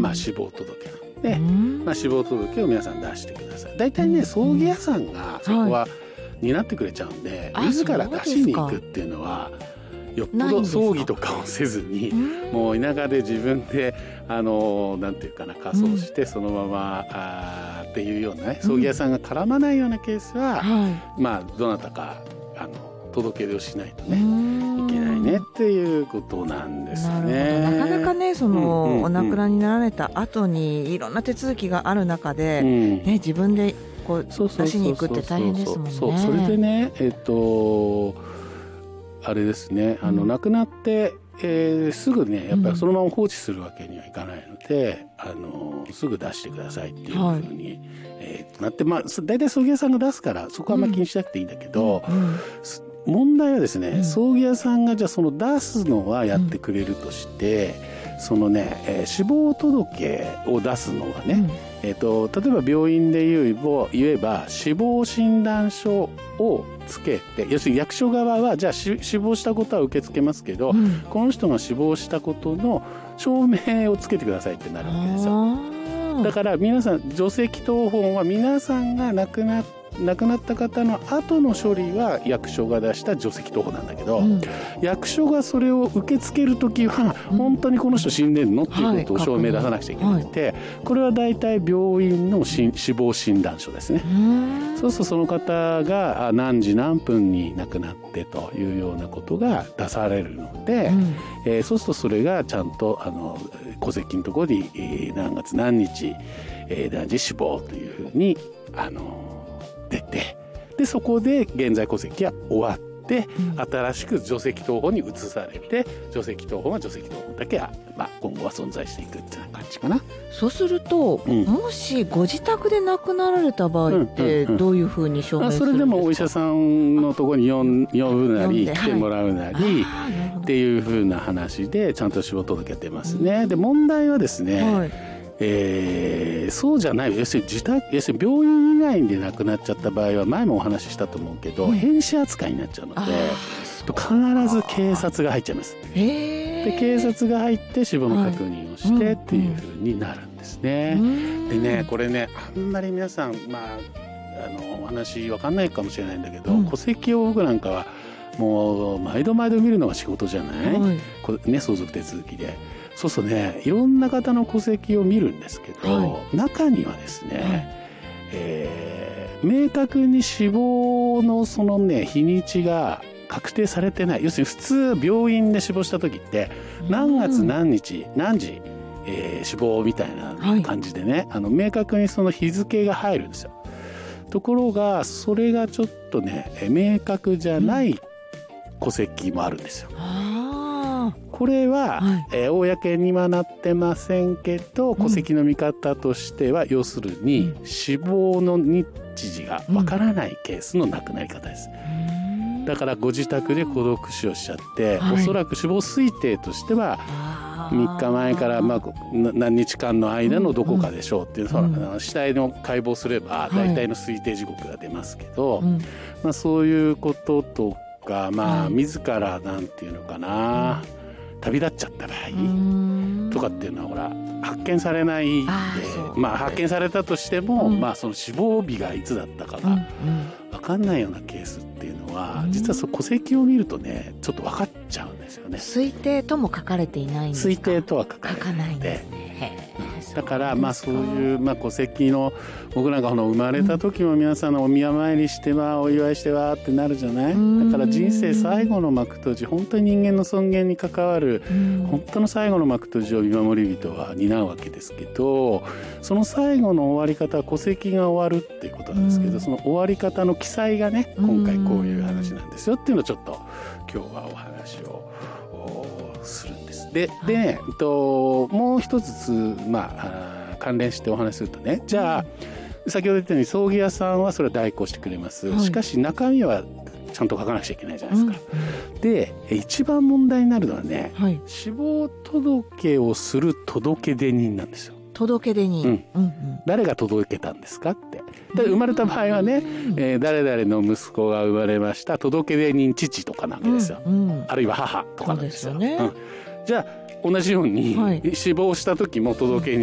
死亡届なんで、死亡届を皆さん出してください。だいたいね葬儀屋さんがそこは担ってくれちゃうんで、自ら出しに行くっていうのはよっぽど葬儀とかをせずに、もう田舎で自分でなんていうかな仮装してそのまま、っていうようなね葬儀屋さんが絡まないようなケースは、どなたか届け出をしないとねいけないねっていうことなんですね。 なかなかねお亡くなりになられた後にいろんな手続きがある中で、自分でこう出しに行くって大変ですもんね。 それでねあれですね亡くなって、すぐねやっぱりそのまま放置するわけにはいかないので、すぐ出してくださいっていうふうに、なって、大体葬儀屋さんが出すからそこはあんまり気にしなくていいんだけど、問題はですね、葬儀屋さんがじゃあその出すのはやってくれるとして、そのね、死亡届を出すのはね、例えば病院で言えば死亡診断書をつけて、要するに役所側はじゃあ死亡したことは受け付けますけど、この人が死亡したことの証明をつけてくださいってなるわけですよ。だから皆さん除籍謄本は皆さんが亡くなった方の後の処理は役所が出した除籍謄本なんだけど、役所がそれを受け付けるときは、本当にこの人死んでんのっていうことを証明出さなくちゃいけなくて、これは大体病院の死亡診断書ですね。そうするとその方が何時何分に亡くなってというようなことが出されるので、そうするとそれがちゃんと戸籍のところに何月何日何時死亡というふうに出て、でそこで現在戸籍は終わって、新しく除籍謄本に移されて、除籍謄本は除籍謄本だけは、今後は存在していくっていう感じかな。 そうすると、もしご自宅で亡くなられた場合ってどういうふうに証明するんですか？ それでもお医者さんのところに呼ぶなり来てもらうなりっていうふうな話でちゃんと死亡届が出ますね。で問題はですね、そうじゃない、要するに病院以外で亡くなっちゃった場合は前もお話ししたと思うけど、変死扱いになっちゃうので必ず警察が入っちゃいます。で警察が入って死亡の確認をしてっていう風になるんですね。でねこれねあんまり皆さんお話分かんないかもしれないんだけど、戸籍を僕なんかはもう毎度見るのが仕事じゃない、相続手続きで。そうするとねいろんな方の戸籍を見るんですけど、中にはですね、明確に死亡のそのね日にちが確定されてない。要するに普通病院で死亡した時って何月何日何時、死亡みたいな感じでね、明確にその日付が入るんですよ。ところがそれがちょっとね明確じゃない戸籍もあるんですよ。これは、公にはなってませんけど、戸籍の見方としては、要するに死亡の日時がわからないケースの亡くなり方です。だからご自宅で孤独死をしちゃって、おそらく死亡推定としては3日前から何日間の間のどこかでしょうっていう、死体の解剖すれば大体の推定時刻が出ますけど、そういうこととか自らなんていうのかな、旅立っちゃった場合とかっていうのはほら発見されないで、発見されたとしても、その死亡日がいつだったかが分かんないようなケースっていうのは、実はその戸籍を見るとねちょっと分かっちゃうんですよね。 推定とも書かれていないんですか？ 推定とは書かないんですね。だからそういう戸籍の、僕なんか生まれた時も皆さんのお宮参りしてお祝いしてってなるじゃない。だから人生最後の幕閉じ、本当に人間の尊厳に関わる本当の最後の幕閉じを見守り人は担うわけですけど、その最後の終わり方は戸籍が終わるっていうことなんですけど、その終わり方の記載がね今回こういう話なんですよっていうのをちょっと今日はお話をするんです。でもう一つ関連してお話しするとね、じゃあ先ほど言ったように葬儀屋さんはそれは代行してくれます。しかし中身はちゃんと書かなくちゃいけないじゃないですか。で一番問題になるのはね、死亡届をする届出人なんですよ。 届出人、 誰が届けたんですかって。で生まれた場合はね、誰々の息子が生まれました届出人父とかなわけですよ、あるいは母とかなんですよ。じゃあ同じように、死亡した時も届け人